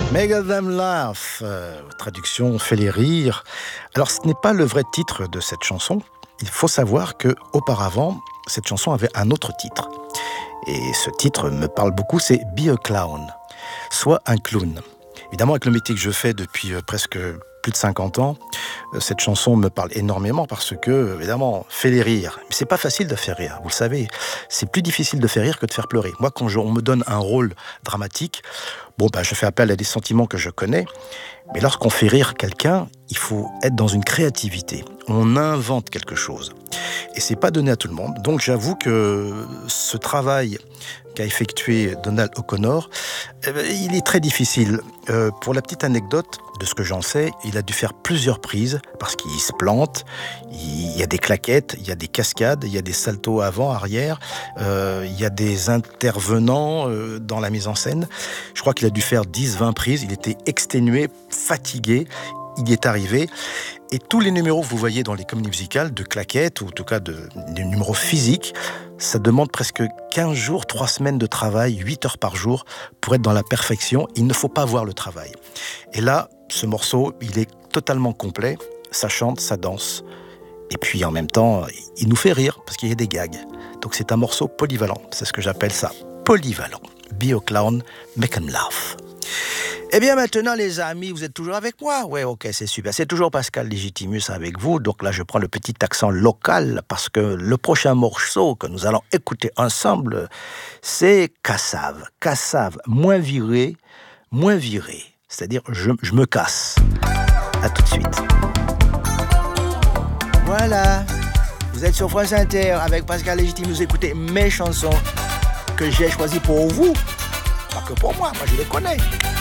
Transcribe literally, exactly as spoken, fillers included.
Make them laugh, euh, traduction fait les rires. Alors ce n'est pas le vrai titre de cette chanson. Il faut savoir que auparavant, cette chanson avait un autre titre. Et ce titre me parle beaucoup, c'est Be a Clown, soit un clown. Évidemment, avec le métier que je fais depuis euh, presque plus de cinquante ans, euh, cette chanson me parle énormément parce que, évidemment, fait les rires. Mais c'est pas facile de faire rire, vous le savez. C'est plus difficile de faire rire que de faire pleurer. Moi, quand je, on me donne un rôle dramatique, bon, ben, je fais appel à des sentiments que je connais. Mais lorsqu'on fait rire quelqu'un, il faut être dans une créativité. On invente quelque chose. Et c'est pas donné à tout le monde. Donc j'avoue que ce travail qu'a effectué Donald O'Connor, eh bien, il est très difficile. Euh, pour la petite anecdote, de ce que j'en sais, il a dû faire plusieurs prises parce qu'il se plante, il y a des claquettes, il y a des cascades, il y a des saltos avant, arrière, euh, il y a des intervenants euh, dans la mise en scène. Je crois qu'il a dû faire dix vingt prises, il était exténué, fatigué, il y est arrivé. Et tous les numéros que vous voyez dans les comédies musicales, de claquettes, ou en tout cas de, de numéros physiques, ça demande presque quinze jours, trois semaines de travail, huit heures par jour, pour être dans la perfection. Il ne faut pas voir le travail. Et là, ce morceau, il est totalement complet. Ça chante, ça danse. Et puis en même temps, il nous fait rire, parce qu'il y a des gags. Donc c'est un morceau polyvalent. C'est ce que j'appelle ça, polyvalent. Be a clown, make 'em laugh. Eh bien maintenant les amis, vous êtes toujours avec moi? Ouais, ok, c'est super. C'est toujours Pascal Légitimus avec vous. Donc là je prends le petit accent local parce que le prochain morceau que nous allons écouter ensemble, c'est Cassave. Cassave, moins viré, moins viré. C'est-à-dire je, je me casse. À tout de suite. Voilà, vous êtes sur France Inter avec Pascal Légitimus. Vous écoutez mes chansons que j'ai choisies pour vous. Pas que pour moi, moi je les connais.